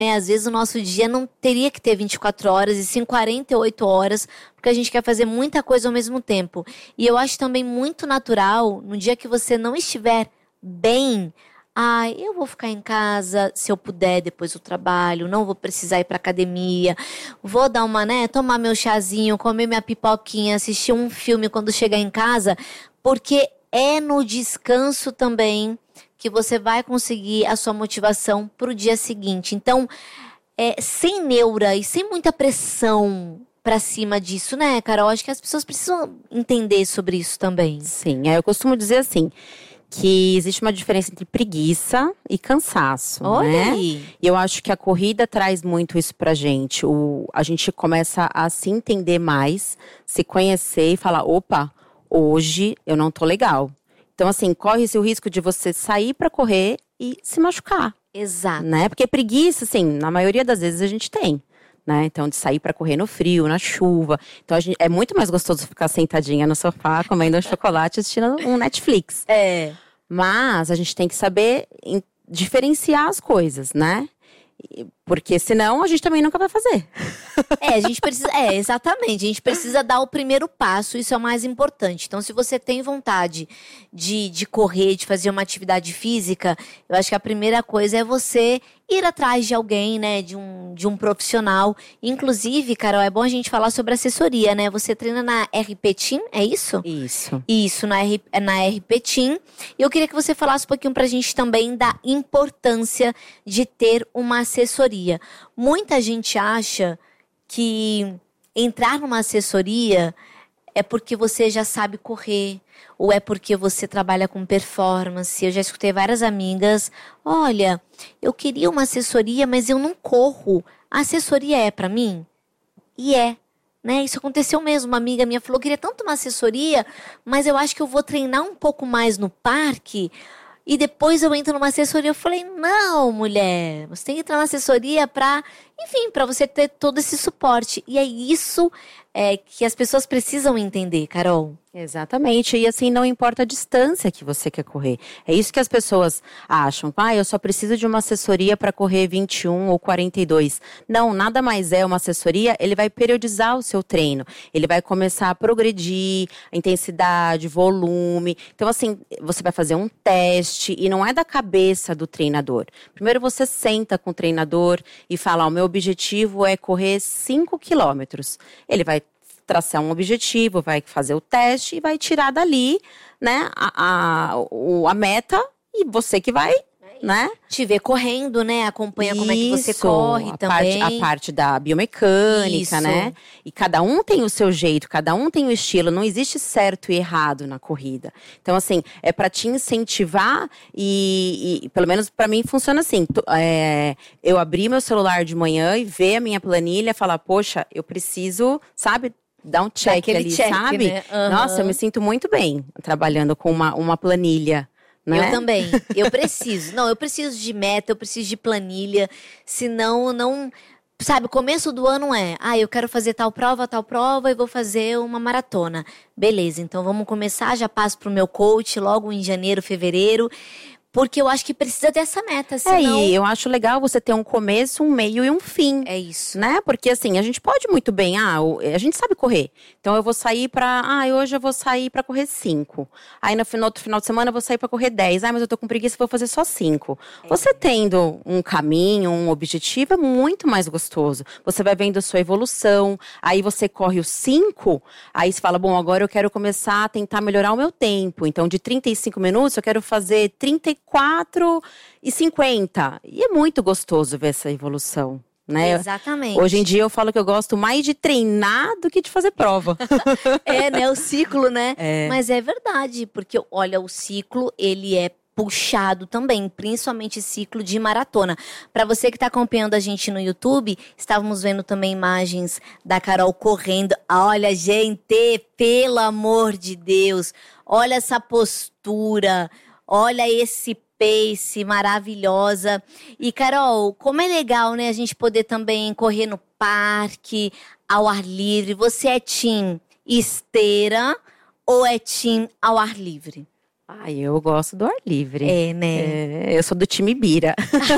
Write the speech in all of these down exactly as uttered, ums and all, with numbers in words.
né? Às vezes o nosso dia não teria que ter vinte e quatro horas, e sim quarenta e oito horas, porque a gente quer fazer muita coisa ao mesmo tempo. E eu acho também muito natural, no dia que você não estiver bem, ai, eu vou ficar em casa, se eu puder, depois do trabalho, não vou precisar ir pra academia, vou dar uma, né, tomar meu chazinho, comer minha pipoquinha, assistir um filme quando chegar em casa, porque é no descanso também que você vai conseguir a sua motivação pro dia seguinte. Então, é, sem neura e sem muita pressão pra cima disso, né, Carol? Acho que as pessoas precisam entender sobre isso também. Sim, eu costumo dizer assim, que existe uma diferença entre preguiça e cansaço, Olha né? aí. E eu acho que a corrida traz muito isso pra gente. O, a gente começa a se entender mais, se conhecer e falar, opa, hoje eu não tô legal. Então, assim, corre-se o risco de você sair pra correr e se machucar, Exato. né? Porque preguiça, assim, na maioria das vezes a gente tem. Né? Então, de sair pra correr no frio, na chuva. Então, a gente, é muito mais gostoso ficar sentadinha no sofá, comendo um chocolate, assistindo um Netflix. É. Mas a gente tem que saber em- diferenciar as coisas, né? E- Porque senão a gente também nunca vai fazer. É, a gente precisa. É, exatamente. A gente precisa dar o primeiro passo, isso é o mais importante. Então, se você tem vontade de, de correr, de fazer uma atividade física, eu acho que a primeira coisa é você ir atrás de alguém, né? De um, de um profissional. Inclusive, Carol, é bom a gente falar sobre assessoria, né? Você treina na R P Team, é isso? Isso. Isso, na, R, na R P Team. E eu queria que você falasse um pouquinho pra gente também da importância de ter uma assessoria. Muita gente acha que entrar numa assessoria é porque você já sabe correr, ou é porque você trabalha com performance. Eu já escutei várias amigas, olha, eu queria uma assessoria, mas eu não corro. A assessoria é pra mim? E é. Né? Isso aconteceu mesmo, uma amiga minha falou, queria tanto uma assessoria, mas eu acho que eu vou treinar um pouco mais no parque e depois eu entro numa assessoria. Eu falei, não, mulher, você tem que entrar na assessoria pra, enfim, pra você ter todo esse suporte. E é isso é, que as pessoas precisam entender, Carol. Exatamente, e assim, não importa a distância que você quer correr. É isso que as pessoas acham. Ah, eu só preciso de uma assessoria para correr vinte e um ou quarenta e dois. Não, nada mais é uma assessoria, ele vai periodizar o seu treino. Ele vai começar a progredir a intensidade, volume. Então, assim, você vai fazer um teste e não é da cabeça do treinador. Primeiro você senta com o treinador e fala, o meu objetivo é correr cinco quilômetros. Ele vai traçar um objetivo, vai fazer o teste e vai tirar dali, né, a, a, o, a meta, e você que vai, né? Te ver correndo, né? Acompanha como é que você Isso, corre a também. Parte, a parte da biomecânica, Isso. né? E cada um tem o seu jeito, cada um tem o estilo. Não existe certo e errado na corrida. Então, assim, é para te incentivar e, e, pelo menos para mim, funciona assim. Tu- é, eu abrir meu celular de manhã e ver a minha planilha, falar, poxa, eu preciso, sabe? Dar um check Daquele ali, check, sabe? né? Aham. Nossa, eu me sinto muito bem trabalhando com uma, uma planilha, né? Eu também. Eu preciso. Não, eu preciso de meta, eu preciso de planilha. Senão, não. Sabe, o começo do ano é, ah, eu quero fazer tal prova, tal prova e vou fazer uma maratona. Beleza, então vamos começar, já passo pro meu coach logo em janeiro, fevereiro. Porque eu acho que precisa dessa meta, senão... É, e eu acho legal você ter um começo, um meio e um fim. É isso. Né? Porque assim, a gente pode muito bem, ah, o- a gente sabe correr. Então eu vou sair pra, ah, hoje eu vou sair pra correr cinco. Aí no, fin- no outro final de semana eu vou sair pra correr dez. Ah, mas eu tô com preguiça, vou fazer só cinco. Você tendo um caminho, um objetivo, é muito mais gostoso. Você vai vendo a sua evolução, aí você corre os cinco, aí você fala, bom, agora eu quero começar a tentar melhorar o meu tempo. Então de trinta e cinco minutos eu quero fazer trinta e quatro e cinquenta. E é muito gostoso ver essa evolução. Né? Exatamente. Hoje em dia eu falo que eu gosto mais de treinar do que de fazer prova. É, né? O ciclo, né? É. Mas é verdade, porque, olha, o ciclo, ele é puxado também, principalmente ciclo de maratona. Para você que está acompanhando a gente no YouTube, estávamos vendo também imagens da Carol correndo. Olha, gente, pelo amor de Deus, olha essa postura, olha esse pace maravilhosa. E, Carol, como é legal, né, a gente poder também correr no parque, ao ar livre. Você é team esteira ou é team ao ar livre? Ai, eu gosto do ar livre. É, né? É, eu sou do time Bira.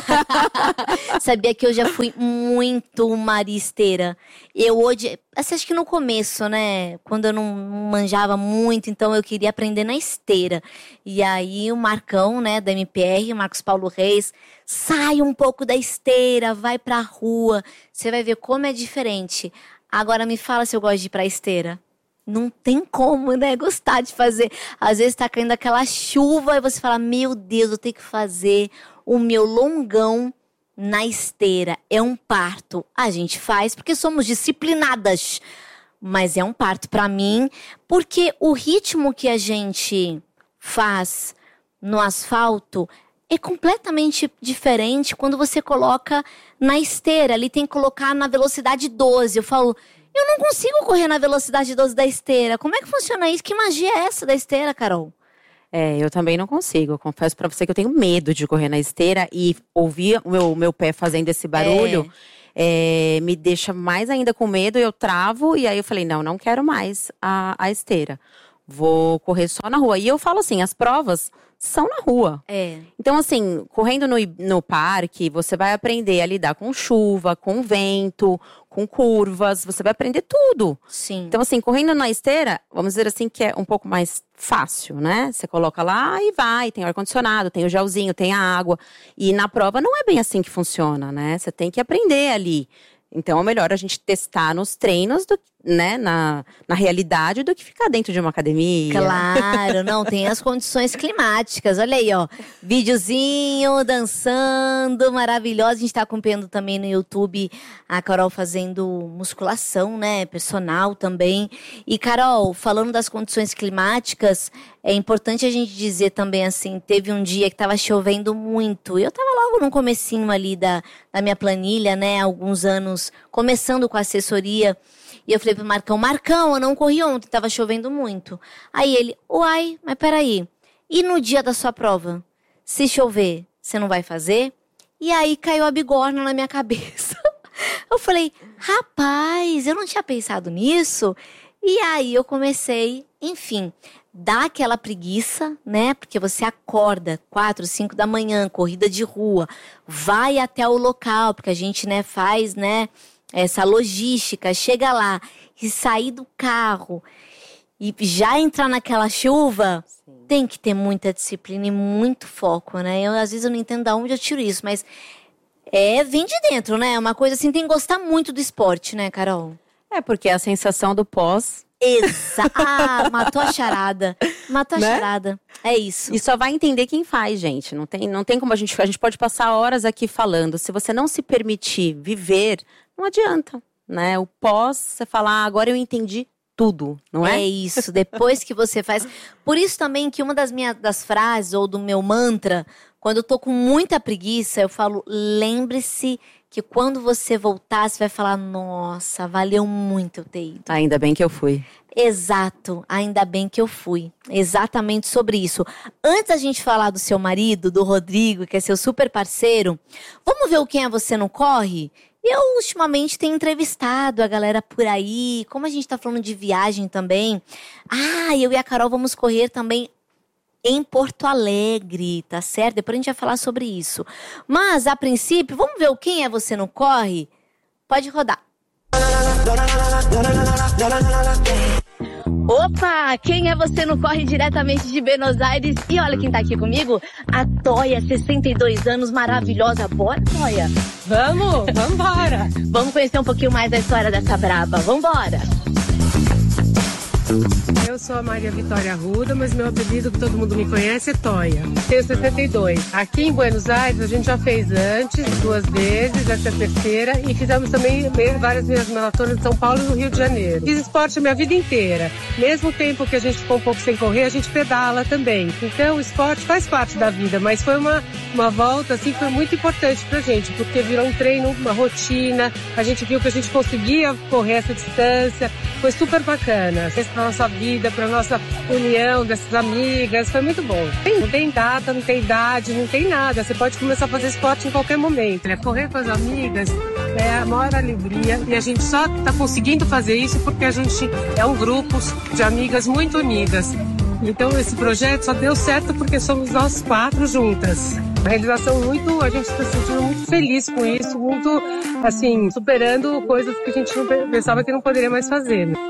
Sabia que eu já fui muito maristeira. Eu hoje, assim, acho que no começo, né? Quando eu não manjava muito, então eu queria aprender na esteira. E aí o Marcão, né, da M P R, Marcos Paulo Reis, sai um pouco da esteira, vai pra rua. Você vai ver como é diferente. Agora me fala se eu gosto de ir pra esteira. Não tem como, né, gostar de fazer. Às vezes tá caindo aquela chuva e você fala, meu Deus, eu tenho que fazer o meu longão na esteira. É um parto. A gente faz porque somos disciplinadas. Mas é um parto pra mim, porque o ritmo que a gente faz no asfalto é completamente diferente quando você coloca na esteira. Ali tem que colocar na velocidade doze. Eu falo... Eu não consigo correr na velocidade doze da esteira. Como é que funciona isso? Que magia é essa da esteira, Carol? É, eu também não consigo. Eu confesso pra você que eu tenho medo de correr na esteira e ouvir o meu, meu pé fazendo esse barulho é. É, me deixa mais ainda com medo. Eu travo e aí eu falei, não, não quero mais a, a esteira. Vou correr só na rua. E eu falo assim, as provas são na rua. É. Então, assim, correndo no, no parque, você vai aprender a lidar com chuva, com vento, com curvas. Você vai aprender tudo. Sim. Então, assim, correndo na esteira, vamos dizer assim, que é um pouco mais fácil, né? Você coloca lá e vai. Tem o ar-condicionado, tem o gelzinho, tem a água. E na prova não é bem assim que funciona, né? Você tem que aprender ali. Então, é melhor a gente testar nos treinos, do, né, na, na realidade, do que ficar dentro de uma academia. Claro, não, tem as condições climáticas. Olha aí, ó, videozinho, dançando, maravilhosa. A gente tá acompanhando também no YouTube a Carol fazendo musculação, né, personal também. E, Carol, falando das condições climáticas, é importante a gente dizer também, assim, teve um dia que tava chovendo muito. E eu tava logo no comecinho ali da, da minha planilha, né, há alguns anos, começando com a assessoria. E eu falei pro Marcão, Marcão, eu não corri ontem, tava chovendo muito. Aí ele, uai, mas peraí, e no dia da sua prova? Se chover, você não vai fazer? E aí caiu a bigorna na minha cabeça. Eu falei, rapaz, eu não tinha pensado nisso. E aí eu comecei, enfim, dá aquela preguiça, né? Porque você acorda quatro, cinco da manhã, corrida de rua, vai até o local, porque a gente, né, faz, né, essa logística, chega lá e sair do carro e já entrar naquela chuva, sim, tem que ter muita disciplina e muito foco, né? Eu, às vezes eu não entendo de onde eu tiro isso, mas é, vem de dentro, né? Uma coisa assim, tem que gostar muito do esporte, né, Carol? É, porque a sensação do pós... Exato. Ah, matou a charada. Matou a né? charada. É isso. E só vai entender quem faz, gente. Não tem, não tem como a gente... A gente pode passar horas aqui falando. Se você não se permitir viver, não adianta, né? O pós, você falar, ah, agora eu entendi tudo, não é? É isso. Depois que você faz... Por isso também que uma das minhas das frases, ou do meu mantra, quando eu tô com muita preguiça, eu falo, lembre-se que quando você voltar, você vai falar, nossa, valeu muito eu ter ido. Ainda bem que eu fui. Exato, ainda bem que eu fui. Exatamente sobre isso. Antes da gente falar do seu marido, do Rodrigo, que é seu super parceiro, vamos ver o Quem é Você no Corre? Eu, ultimamente, tenho entrevistado a galera por aí, como a gente tá falando de viagem também. Ah, eu e a Carol vamos correr também em Porto Alegre, tá certo? Depois a gente vai falar sobre isso. Mas, a princípio, vamos ver o Quem é Você no Corre? Pode rodar. Opa, Quem é Você no Corre diretamente de Buenos Aires. E olha quem tá aqui comigo, a Toia, sessenta e dois anos, maravilhosa. Bora, Toia? Vamos, vambora. Vamos conhecer um pouquinho mais da história dessa braba. Vambora. Eu sou a Maria Vitória Arruda, mas meu apelido que todo mundo me conhece é Toia. Tenho sessenta e dois. Aqui em Buenos Aires a gente já fez antes, duas vezes, essa é a terceira. E fizemos também várias vezes maratonas em São Paulo e no Rio de Janeiro. Fiz esporte a minha vida inteira. Mesmo tempo que a gente ficou um pouco sem correr, a gente pedala também. Então o esporte faz parte da vida, mas foi uma, uma volta assim, foi muito importante pra gente, porque virou um treino, uma rotina. A gente viu que a gente conseguia correr essa distância. Foi super bacana. Pra nossa vida, pra nossa união dessas amigas, foi muito bom. Não tem data, não tem idade, não tem nada. Você pode começar a fazer esporte em qualquer momento. Né? Correr com as amigas é a maior alegria e a gente só tá conseguindo fazer isso porque a gente é um grupo de amigas muito unidas. Então esse projeto só deu certo porque somos nós quatro juntas. Uma realização muito, a gente está se sentindo muito feliz com isso, muito, assim, superando coisas que a gente não pensava que não poderia mais fazer. Né?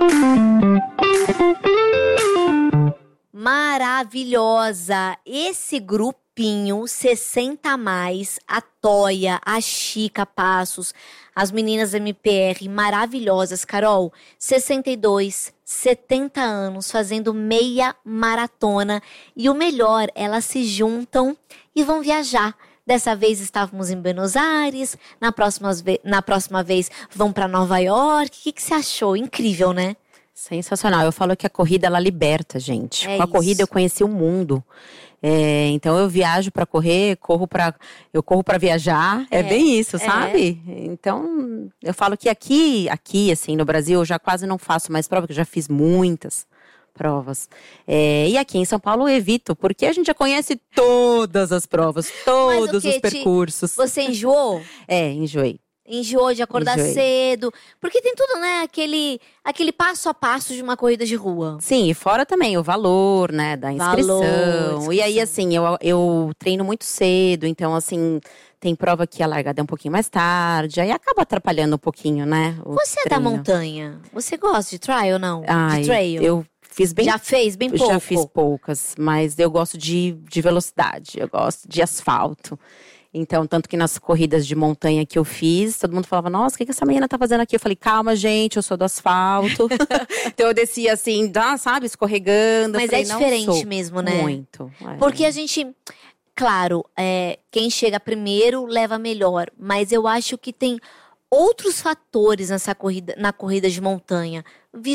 Maravilhosa! Esse grupinho sessenta a mais, a Toia, a Chica Passos, as meninas M P R maravilhosas. Carol, sessenta e dois, setenta anos, fazendo meia maratona. E o melhor, elas se juntam e vão viajar. Dessa vez estávamos em Buenos Aires, na próxima, na próxima vez vão para Nova York. O que, que você achou? Incrível, né? Sensacional. Eu falo que a corrida, ela liberta, gente. É Com a isso. corrida eu conheci o mundo. É, então eu viajo para correr, corro para eu corro para viajar. É, é bem isso, sabe? É. Então eu falo que aqui, aqui assim no Brasil eu já quase não faço mais prova, porque eu já fiz muitas provas. É, e aqui em São Paulo eu evito, porque a gente já conhece todas as provas, todos os percursos. Você enjoou? É, enjoei. Enjoou de acordar Enjoei. cedo. Porque tem tudo, né? Aquele, aquele passo a passo de uma corrida de rua. Sim, e fora também o valor, né, da inscrição. Valor, inscrição. E aí, assim, eu, eu treino muito cedo, então, assim, tem prova que a largada é um pouquinho mais tarde. Aí acaba atrapalhando um pouquinho, né, o Você é da treino. montanha? Você gosta de trail ou não? Ai, de trail? eu fiz bem… Já fez bem pouco? Já fiz poucas, mas eu gosto de, de velocidade, eu gosto de asfalto. Então, tanto que nas corridas de montanha que eu fiz, todo mundo falava, nossa, o que, que essa menina tá fazendo aqui? Eu falei, calma, gente, eu sou do asfalto. Então eu descia assim, tá, sabe, escorregando. Mas falei, é diferente não sou. mesmo, né? Muito. É. Porque a gente… Claro, é, quem chega primeiro leva melhor. Mas eu acho que tem outros fatores nessa corrida, na corrida de montanha.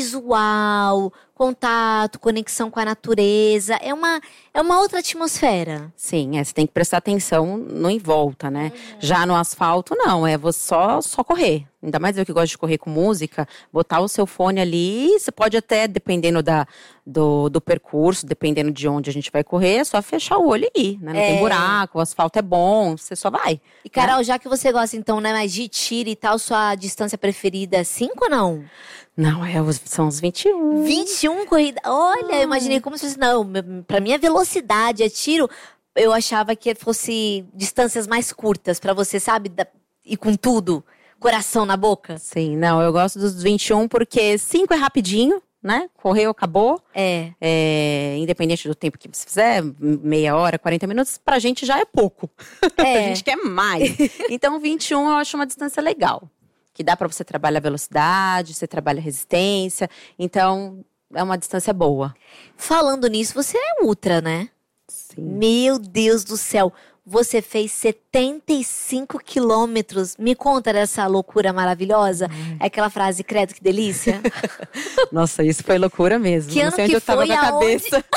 Visual, contato, conexão com a natureza. É uma, é uma outra atmosfera. Sim, é, você tem que prestar atenção no em volta, né? Uhum. Já no asfalto, não, é você só, só correr. Ainda mais eu que gosto de correr com música, botar o seu fone ali, você pode até, dependendo da, do, do percurso, dependendo de onde a gente vai correr, é só fechar o olho e ir, né? Não é. tem buraco, o asfalto é bom, você só vai. E Carol, né? já que você gosta então, né, mais de tiro e tal, sua distância preferida é cinco ou não? Não, é, são os vinte e um. vinte e um corridas. Olha, eu imaginei como se fosse, não, pra mim é velocidade, é tiro. Eu achava que fosse distâncias mais curtas pra você, sabe? Da, e com tudo, coração na boca. Sim, não, eu gosto dos vinte e um porque cinco é rapidinho, né? Correu, acabou. É. é. Independente do tempo que você fizer, meia hora, quarenta minutos, pra gente já é pouco. É. A gente quer mais. Então, vinte e um eu acho uma distância legal. Que dá pra você trabalhar velocidade, você trabalha resistência. Então, é uma distância boa. Falando nisso, você é ultra, né? Sim. Meu Deus do céu. Você fez setenta e cinco quilômetros. Me conta dessa loucura maravilhosa. Ai. É aquela frase, credo, que delícia. Nossa, isso foi loucura mesmo. Que Não ano sei onde que eu tava foi, com a aonde... cabeça.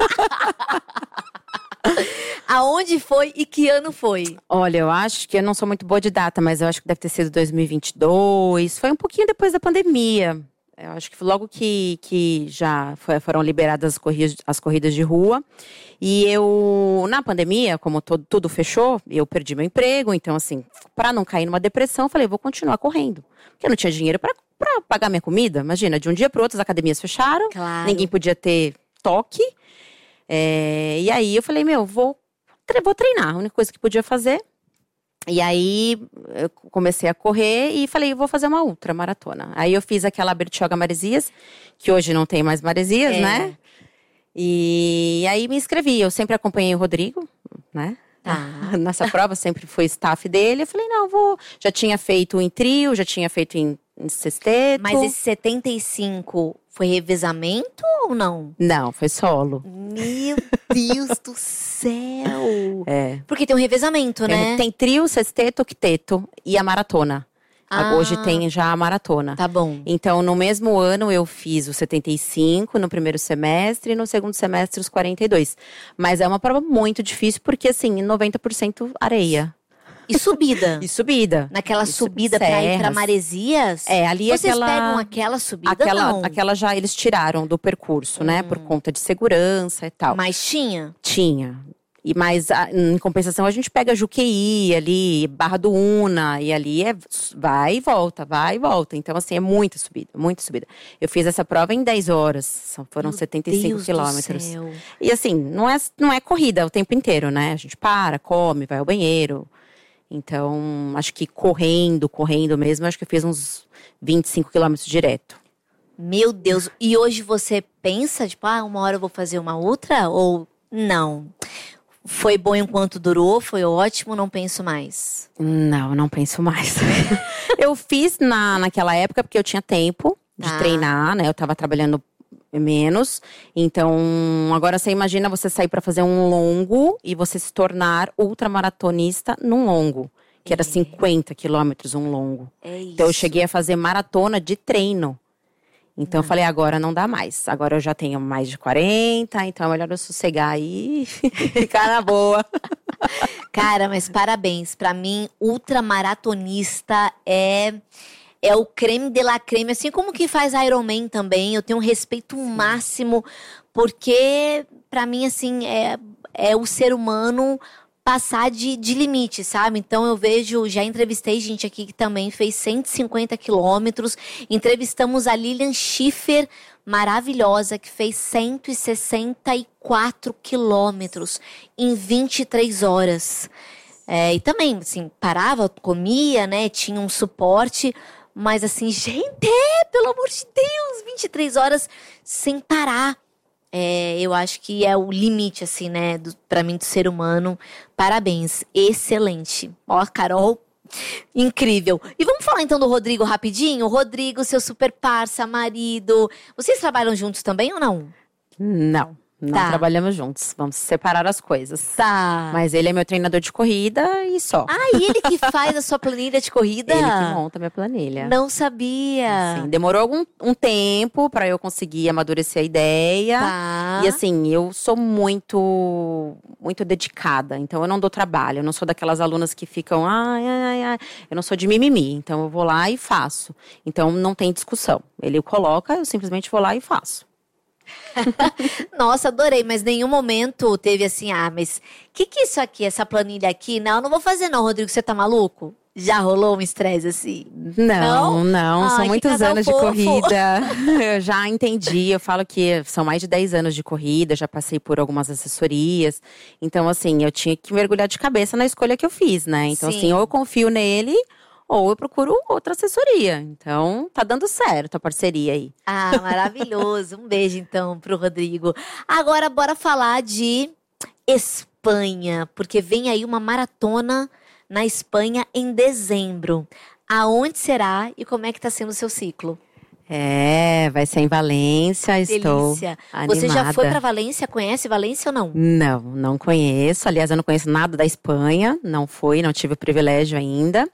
Aonde foi e que ano foi? Olha, eu acho que eu não sou muito boa de data, mas eu acho que deve ter sido dois mil e vinte e dois. Foi um pouquinho depois da pandemia. Eu acho que logo que, que já foi, foram liberadas as corridas, as corridas de rua. E eu, na pandemia, como todo, tudo fechou, eu perdi meu emprego. Então, assim, para não cair numa depressão, eu falei, vou continuar correndo. Porque eu não tinha dinheiro para pagar minha comida. Imagina, de um dia para o outro as academias fecharam. Claro. Ninguém podia ter toque. É, e aí eu falei, meu, vou, vou treinar. A única coisa que podia fazer. E aí eu comecei a correr e falei, vou fazer uma ultramaratona. Aí eu fiz aquela Bertioga Maresias, que hoje não tem mais Maresias, é. né? E aí me inscrevi. Eu sempre acompanhei o Rodrigo, né? Tá. Nessa prova, sempre fui staff dele. Eu falei, não, vou. Já tinha feito em trio, já tinha feito em, em sexteto. Mas esse setenta e cinco foi revezamento ou não? Não, foi solo. Meu Deus do céu! É. Porque tem um revezamento, né? Tem, tem trio, sexteto, octeto e a maratona. Ah, hoje tem já a maratona. Tá bom. Então, no mesmo ano, eu fiz os setenta e cinco no primeiro semestre e no segundo semestre os quarenta e dois. Mas é uma prova muito difícil porque, assim, noventa por cento areia. E subida. E subida. Naquela e subida pra ir pra Maresias? É, ali Vocês aquela… pegam aquela subida, aquela, não? Aquela já eles tiraram do percurso, hum. né? Por conta de segurança e tal. Mas tinha? Tinha. E mas a, em compensação a gente pega Juqueí ali, Barra do Una, e ali é vai e volta, vai e volta. Então assim, é muita subida, muita subida. Eu fiz essa prova em dez horas, são, foram Meu setenta e cinco Deus quilômetros. do céu. E assim, não é, não é corrida o tempo inteiro, né? A gente para, come, vai ao banheiro. Então, acho que correndo, correndo mesmo, acho que eu fiz uns vinte e cinco quilômetros direto. Meu Deus, e hoje você pensa, tipo, ah, uma hora eu vou fazer uma outra? Ou não? Foi bom enquanto durou, foi ótimo, não penso mais. Não, não penso mais. Eu fiz na, naquela época porque eu tinha tempo de Tá. treinar, né? Eu tava trabalhando menos. Então, agora você imagina você sair pra fazer um longo e você se tornar ultramaratonista num longo. Que era É. cinquenta quilômetros um longo. É isso. Então, eu cheguei a fazer maratona de treino. Então, eu falei, agora não dá mais. Agora eu já tenho mais de quarenta, então é melhor eu sossegar aí e ficar na boa. Cara, mas parabéns. Pra mim, ultramaratonista é é o creme de la creme. Assim como quem faz Ironman também. Eu tenho um respeito máximo. Porque, pra mim, assim, é, é o ser humano passar de, de limite, sabe? Então eu vejo, já entrevistei gente aqui que também fez cento e cinquenta quilômetros. Entrevistamos a Lilian Schiffer, maravilhosa, que fez cento e sessenta e quatro quilômetros em vinte e três horas. É, e também, assim, parava, comia, né? Tinha um suporte. Mas assim, gente, pelo amor de Deus, vinte e três horas sem parar. É, eu acho que é o limite, assim, né, do, pra mim, do ser humano. Parabéns, excelente. Ó, Carol, incrível. E vamos falar então do Rodrigo rapidinho? Rodrigo, seu super parça, marido. Vocês trabalham juntos também ou não? Não, não Tá. trabalhamos juntos. Vamos separar as coisas. Tá. Mas ele é meu treinador de corrida e só. Ah, e ele que faz a sua planilha de corrida? Ele que monta minha planilha. Não sabia. Assim, demorou algum um tempo pra eu conseguir amadurecer a ideia. Tá. E assim, eu sou muito, muito dedicada. Então eu não dou trabalho. Eu não sou daquelas alunas que ficam, ai, ai, ai, ai. Eu não sou de mimimi. Então eu vou lá e faço. Então não tem discussão. Ele coloca, eu simplesmente vou lá e faço. Nossa, adorei, mas nenhum momento teve assim, ah, mas o que que é isso aqui, essa planilha aqui? Não, não vou fazer não, Rodrigo, você tá maluco? Já rolou um estresse assim? Não, não, Ai, são que muitos casal anos de fofo. corrida. Eu já entendi, eu falo que são mais de dez anos de corrida, já passei por algumas assessorias. Então, assim, eu tinha que mergulhar de cabeça na escolha que eu fiz, né? Então, Sim. assim, ou eu confio nele, ou eu procuro outra assessoria. Então, tá dando certo a parceria aí. Ah, maravilhoso. Um beijo então pro Rodrigo. Agora bora falar de Espanha, porque vem aí uma maratona na Espanha em dezembro. Aonde será e como é que tá sendo o seu ciclo? É, vai ser em Valência, estou Delícia. animada. Você já foi pra Valência? Conhece Valência ou não? Não, não conheço. Aliás, eu não conheço nada da Espanha. Não fui, não tive o privilégio ainda.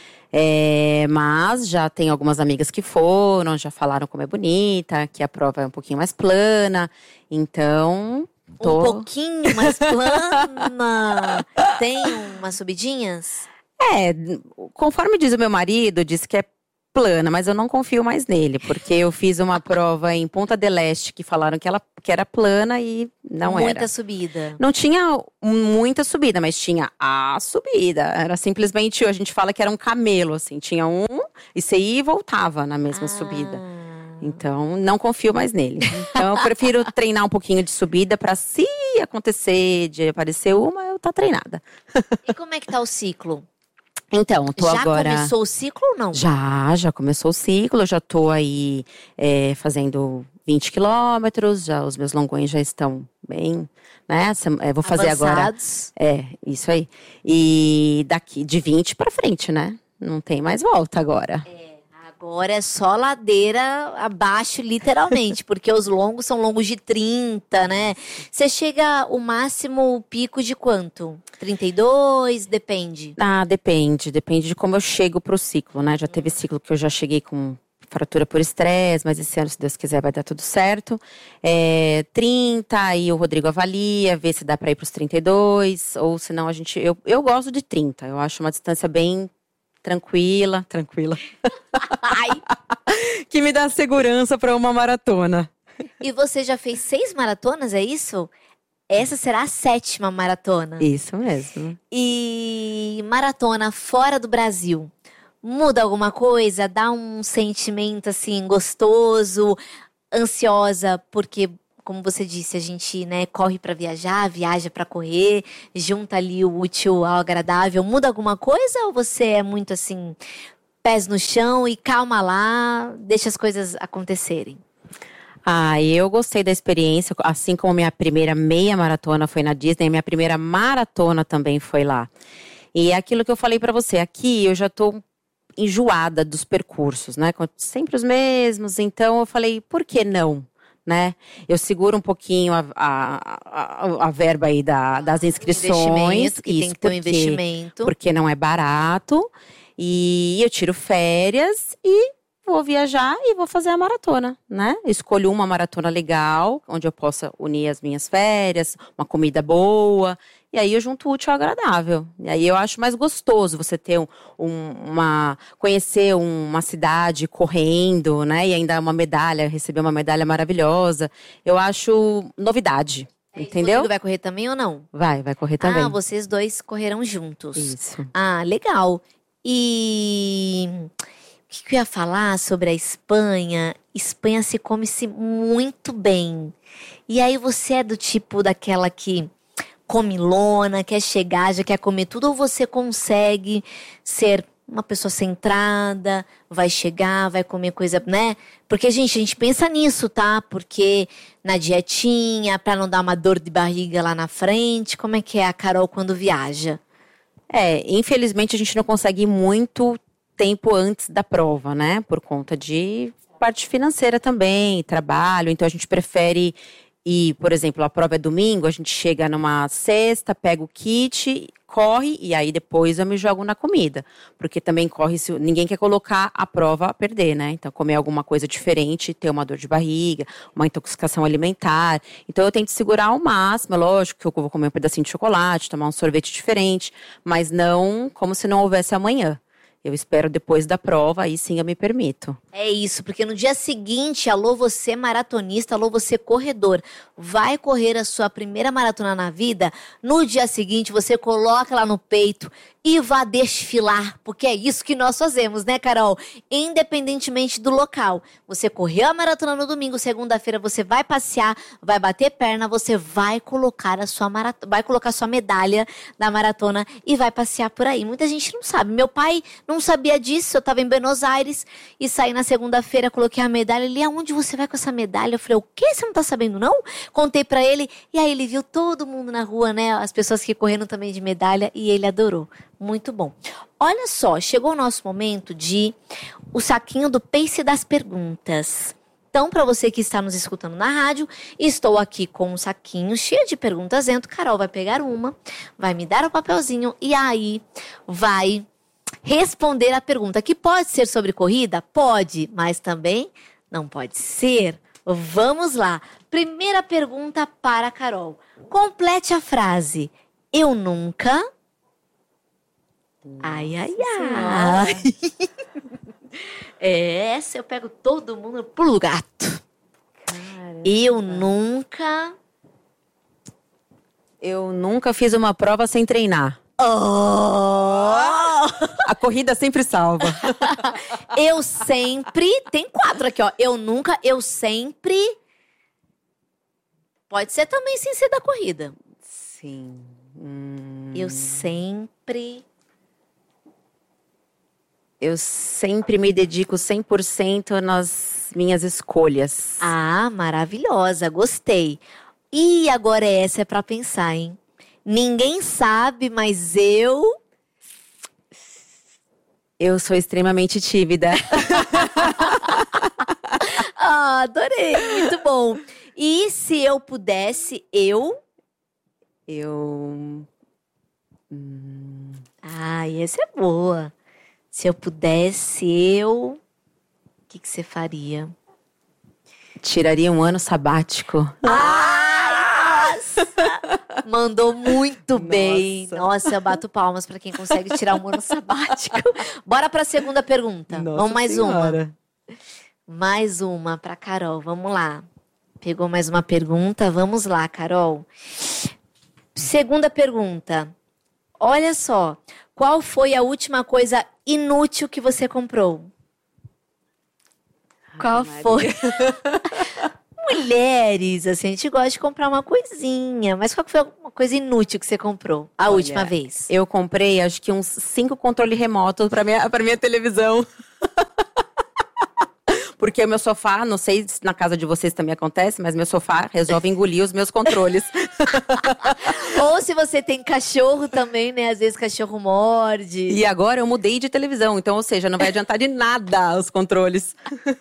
É, mas já tenho algumas amigas que foram, já falaram como é bonita, que a prova é um pouquinho mais plana. Então, tô… Um pouquinho mais plana. Tem umas subidinhas? É, conforme diz o meu marido, diz que é plana, mas eu não confio mais nele. Porque eu fiz uma prova em Punta del Este que falaram que, ela, que era plana e não Muita era. subida. Não tinha muita subida, mas tinha a subida. Era simplesmente, a gente fala que era um camelo, assim. Tinha um, e você ia e voltava na mesma Ah. subida. Então, não confio mais nele. Então, eu prefiro treinar um pouquinho de subida pra se acontecer de aparecer uma, eu tá treinada. E como é que tá o ciclo? Então, tô Já agora… começou o ciclo ou não? Já, já começou o ciclo. Eu já tô aí é, fazendo vinte quilômetros. Já, os meus longões já estão bem, né? É, vou fazer agora… Avançados. É, isso aí. E daqui de vinte pra frente, né? Não tem mais volta agora. Agora é só ladeira abaixo, literalmente, porque os longos são longos de trinta, né? Você chega o máximo, o pico de quanto? trinta e dois? Depende. Ah, depende. Depende de como eu chego pro ciclo, né? Já teve ciclo que eu já cheguei com fratura por estresse, mas esse ano, se Deus quiser, vai dar tudo certo. É, trinta, aí o Rodrigo avalia, vê se dá pra ir pros trinta e dois, ou senão a gente… Eu, eu gosto de trinta, eu acho uma distância bem… Tranquila, tranquila. Ai. Que me dá segurança para uma maratona. E você já fez seis maratonas, é isso? Essa será a sétima maratona. Isso mesmo. E maratona fora do Brasil, muda alguma coisa? Dá um sentimento assim gostoso, ansiosa, porque como você disse, a gente, né, corre para viajar, viaja para correr, junta ali o útil ao agradável. Muda alguma coisa ou você é muito assim, pés no chão e calma lá, deixa as coisas acontecerem? Ah, eu gostei da experiência, assim como minha primeira meia maratona foi na Disney, minha primeira maratona também foi lá. E é aquilo que eu falei pra você, aqui eu já tô enjoada dos percursos, né? Sempre os mesmos, então eu falei, por que não? Né? Eu seguro um pouquinho a, a, a, a verba aí da, das inscrições. Que isso, tem que ter um investimento. Porque não é barato. E eu tiro férias e vou viajar e vou fazer a maratona, né? Escolho uma maratona legal, onde eu possa unir as minhas férias, uma comida boa. E aí eu junto o útil ao agradável. E aí eu acho mais gostoso você ter um, um, uma... conhecer uma cidade correndo, né? E ainda uma medalha, receber uma medalha maravilhosa. Eu acho novidade, é, entendeu? Você vai correr também ou não? Vai, vai correr também. Ah, vocês dois correrão juntos. Isso. Ah, legal. E... o que, que eu ia falar sobre a Espanha? Espanha se come-se muito bem. E aí você é do tipo daquela que comilona, quer chegar, já quer comer tudo, ou você consegue ser uma pessoa centrada, vai chegar, vai comer coisa, né? Porque, gente, a gente pensa nisso, tá? Porque na dietinha, pra não dar uma dor de barriga lá na frente, como é que é a Carol quando viaja? É, infelizmente a gente não consegue ir muito tempo antes da prova, né? Por conta de parte financeira também, trabalho. Então a gente prefere ir, por exemplo, a prova é domingo, a gente chega numa sexta, pega o kit, corre e aí depois eu me jogo na comida. Porque também corre, se ninguém quer colocar a prova a perder, né? Então comer alguma coisa diferente, ter uma dor de barriga, uma intoxicação alimentar. Então eu tento segurar ao máximo, é lógico que eu vou comer um pedacinho de chocolate, tomar um sorvete diferente, mas não como se não houvesse amanhã. Eu espero depois da prova, aí sim eu me permito. É isso, porque no dia seguinte, alô você maratonista, alô você corredor, vai correr a sua primeira maratona na vida, no dia seguinte você coloca lá no peito e vá desfilar, porque é isso que nós fazemos, né, Carol? Independentemente do local. Você correu a maratona no domingo, segunda-feira você vai passear, vai bater perna, você vai colocar a sua maratona, vai colocar a sua medalha da maratona e vai passear por aí. Muita gente não sabe. Meu pai não sabia disso, eu tava em Buenos Aires e saí na segunda-feira, coloquei a medalha. Ele, aonde você vai com essa medalha? Eu falei, o quê? Você não tá sabendo, não? Contei pra ele e aí ele viu todo mundo na rua, né? As pessoas que correram também de medalha e ele adorou. Muito bom. Olha só, chegou o nosso momento de o saquinho do Pace das perguntas. Então, para você que está nos escutando na rádio, estou aqui com um saquinho cheio de perguntas dentro. Carol vai pegar uma, vai me dar o papelzinho e aí vai responder a pergunta, que pode ser sobre corrida? Pode, mas também não pode ser. Vamos lá. Primeira pergunta para a Carol. Complete a frase. Eu nunca... Ai, ai, ai. Essa eu pego todo mundo pro gato. Caramba. Eu nunca... Eu nunca fiz uma prova sem treinar. Oh! A corrida sempre salva. Eu sempre... Tem quatro aqui, ó. Eu nunca, eu sempre... Pode ser também sem ser da corrida. Sim. Hum... Eu sempre... Eu sempre me dedico cem por cento nas minhas escolhas. Ah, maravilhosa, gostei. E agora essa é pra pensar, hein? Ninguém sabe, mas eu... Eu sou extremamente tímida. Ah, adorei, muito bom. E se eu pudesse, eu... Eu... Hum... Ai, essa é boa. Se eu pudesse, eu... O que, que você faria? Tiraria um ano sabático. Ai, nossa! Mandou muito bem. Nossa. Nossa, eu bato palmas pra quem consegue tirar um ano sabático. Bora pra segunda pergunta. Nossa Vamos mais senhora. uma. Mais uma pra Carol. Vamos lá. Pegou mais uma pergunta? Vamos lá, Carol. Segunda pergunta. Olha só, qual foi a última coisa inútil que você comprou? Qual Maria. foi? Mulheres, assim, a gente gosta de comprar uma coisinha. Mas qual foi uma coisa inútil que você comprou a Olha, última vez? Eu comprei, acho que uns cinco controles remotos pra minha, pra minha televisão. Porque o meu sofá, não sei se na casa de vocês também acontece, mas meu sofá resolve engolir os meus controles. Ou se você tem cachorro também, né? Às vezes cachorro morde. E agora eu mudei de televisão, então, ou seja, não vai adiantar de nada os controles.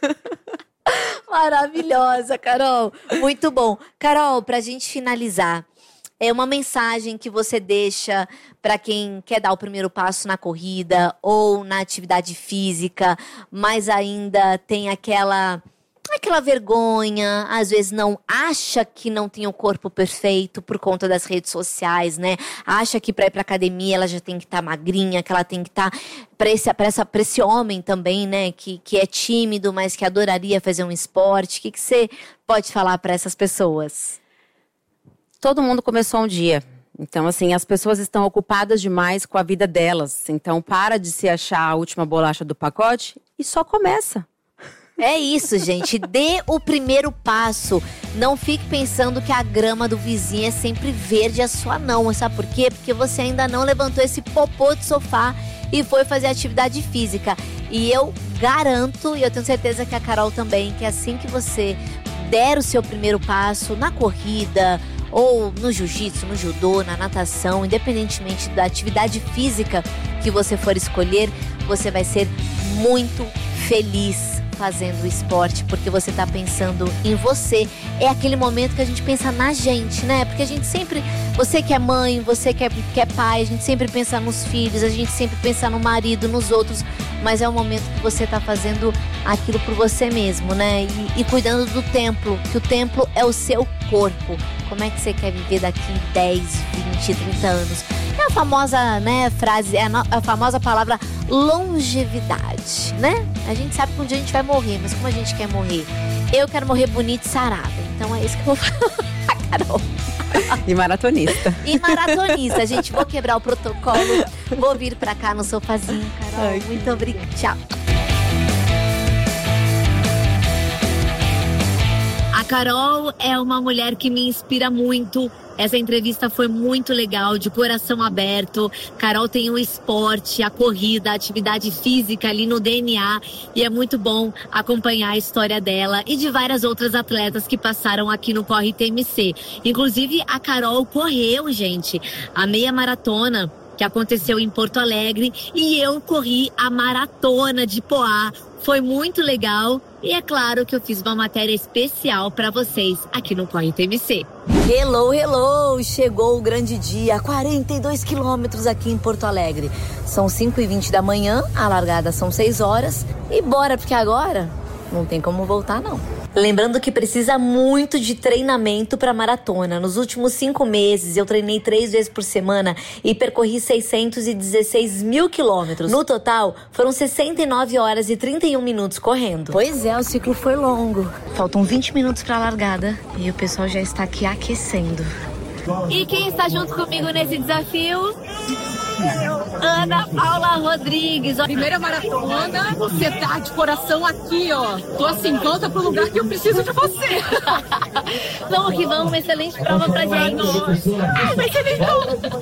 Maravilhosa, Carol. Muito bom. Carol, pra gente finalizar, é uma mensagem que você deixa para quem quer dar o primeiro passo na corrida ou na atividade física, mas ainda tem aquela aquela vergonha, às vezes não acha que não tem o corpo perfeito por conta das redes sociais, né? Acha que para ir para academia ela já tem que estar tá magrinha, que ela tem que estar tá, para esse para essa para esse homem também, né, que que é tímido, mas que adoraria fazer um esporte. O que que você pode falar para essas pessoas? Todo mundo começou um dia. Então, assim, as pessoas estão ocupadas demais com a vida delas. Então, para de se achar a última bolacha do pacote e só começa. É isso, gente. Dê o primeiro passo. Não fique pensando que a grama do vizinho é sempre verde, a sua não. Sabe por quê? Porque você ainda não levantou esse popô de sofá e foi fazer atividade física. E eu garanto, e eu tenho certeza que a Carol também, que assim que você der o seu primeiro passo na corrida, ou no jiu-jitsu, no judô, na natação, independentemente da atividade física que você for escolher, você vai ser muito feliz fazendo o esporte, porque você tá pensando em você. É aquele momento que a gente pensa na gente, né? Porque a gente sempre, você que é mãe, você que é, que é pai, a gente sempre pensa nos filhos, a gente sempre pensa no marido, nos outros, mas é o momento que você tá fazendo aquilo por você mesmo, né? E, e cuidando do templo, que o templo é o seu corpo. Como é que você quer viver daqui dez, vinte, trinta anos? É a famosa, né, frase, é a, no, a famosa palavra longevidade, né? A gente sabe que um dia a gente vai morrer, mas como a gente quer morrer? Eu quero morrer bonita e sarada. Então é isso que eu vou falar, Carol. E maratonista. E maratonista, gente. Vou quebrar o protocolo. Vou vir pra cá no sofazinho, Carol. Ai, muito obrigada. Tchau. A Carol é uma mulher que me inspira muito. Essa entrevista foi muito legal, de coração aberto. Carol tem o esporte, a corrida, a atividade física ali no D N A. E é muito bom acompanhar a história dela e de várias outras atletas que passaram aqui no Corre T M C. Inclusive, a Carol correu, gente, a meia maratona que aconteceu em Porto Alegre. E eu corri a maratona de Poá. Foi muito legal. E é claro que eu fiz uma matéria especial para vocês aqui no Corre T M C. Hello, hello! Chegou o grande dia, quarenta e dois quilômetros aqui em Porto Alegre. São cinco e vinte da manhã, a largada são seis horas. E bora, porque agora não tem como voltar, não. Lembrando que precisa muito de treinamento para maratona. Nos últimos cinco meses, eu treinei três vezes por semana e percorri seiscentos e dezesseis mil quilômetros. No total, foram sessenta e nove horas e trinta e um minutos correndo. Pois é, o ciclo foi longo. Faltam vinte minutos para a largada e o pessoal já está aqui aquecendo. E quem está junto comigo nesse desafio? Ana Paula Rodrigues. Primeira maratona, você tá de coração aqui, ó. Tô assim, volta pro lugar que eu preciso de você. Vamos que vamos, uma excelente prova pra gente. Ai, vai ser lindo.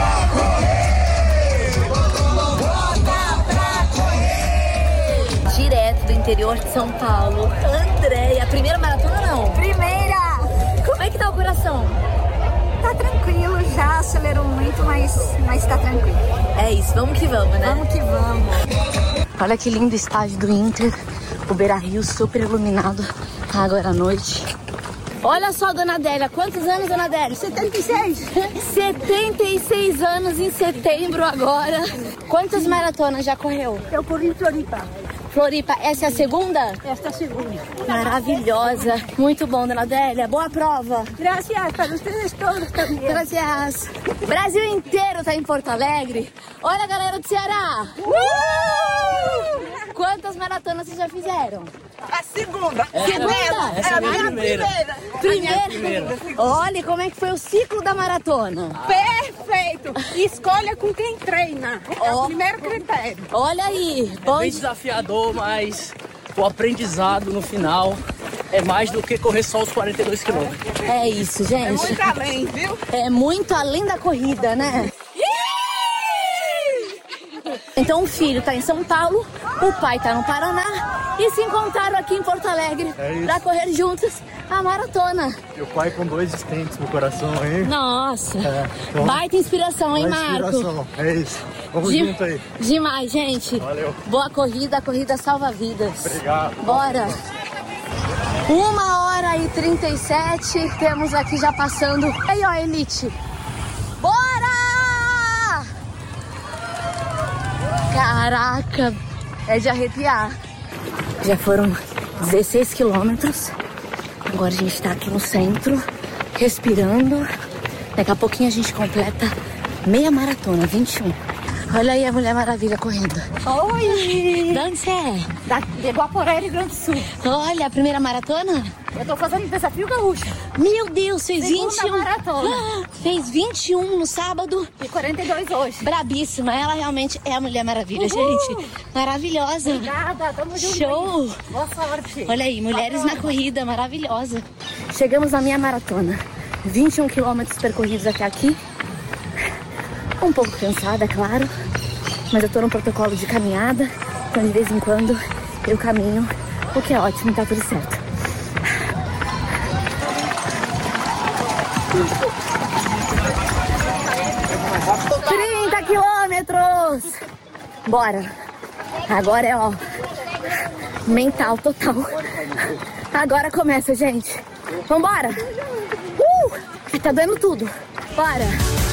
Direto do interior de São Paulo, Andréia. Primeira maratona não? Primeira! Como é que tá o coração? Tá tranquilo, já acelerou muito, mas, mas tá tranquilo. É isso, vamos que vamos, né? Vamos que vamos. Olha que lindo estádio do Inter, o Beira-Rio super iluminado agora à noite. Olha só, dona Adélia, quantos anos, dona Adélia? setenta e seis. setenta e seis anos em setembro agora. Quantas maratonas já correu? Eu corri em Floripa. Floripa, essa é a segunda? Esta é a segunda. Maravilhosa. Muito bom, dona Adélia. Boa prova. Graças para vocês todos também. Graças. O Brasil inteiro tá em Porto Alegre. Olha a galera do Ceará. Uh! Quantas maratonas vocês já fizeram? A segunda. É, Segunda? Essa é a minha primeira. Primeira? Primeira. Olha, como é que foi o ciclo da maratona? Perfeito. Escolha com quem treina. É o primeiro critério. Olha aí. É bem desafiador, mas o aprendizado no final é mais do que correr só os quarenta e dois quilômetros. É isso, gente. É muito além, viu? É muito além da corrida, né? Então o filho tá em São Paulo, o pai tá no Paraná e se encontraram aqui em Porto Alegre É isso. pra correr juntos a maratona. E o pai com dois estentes no coração aí. Nossa, É, então, baita inspiração, hein, uma Marco? inspiração. É isso. Vamos De- junto aí. Demais, gente. Valeu. Boa corrida, a corrida salva vidas. Obrigado. Bora. Uma hora e trinta e sete, temos aqui já passando. Aí, ó, Elite. Bora! Caraca, é de arrepiar. Já foram dezesseis quilômetros. Agora a gente tá aqui no centro, respirando. Daqui a pouquinho a gente completa meia maratona, vinte e um. Olha aí a Mulher Maravilha correndo. Oi! De onde você é? Da, de Guaporé, Rio Grande do Sul. Olha, a primeira maratona? Eu tô fazendo desafio gaúcho. Meu Deus, fez Segunda vinte e um. maratona. Ah, fez vinte e um no sábado. E quarenta e dois hoje. Brabíssima, ela realmente é a Mulher Maravilha, Uhul. gente. Maravilhosa. Obrigada, tamo junto. Show. Boa sorte. Olha aí, mulheres na corrida, maravilhosa. Chegamos na minha maratona. vinte e um quilômetros percorridos até aqui. Um pouco cansada, é claro. Mas eu tô no protocolo de caminhada. Então, de vez em quando, eu caminho. O que é ótimo, tá tudo certo. trinta quilômetros! Bora! Agora é, ó, mental total. Agora começa, gente. Vambora! Uh! Tá dando tudo. Bora!